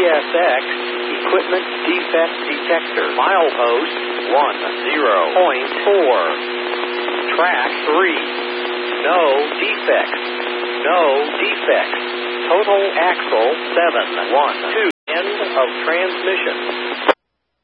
CSX Equipment Defect Detector. Milepost 10.4. Track 3. No defects. No defects. Total axle 712. End of transmission.